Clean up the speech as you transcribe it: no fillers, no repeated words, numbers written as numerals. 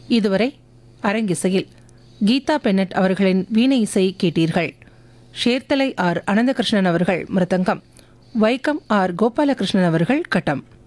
இதுவரை அரங்கிசையில் கீதா பென்னட் அவர்களின் வீணை இசை கேட்டீர்கள். ஷேர்தலை ஆர் அனந்தகிருஷ்ணன் அவர்கள் மிருதங்கம், வைக்கம் ஆர் கோபாலகிருஷ்ணன் அவர்கள் கட்டம்.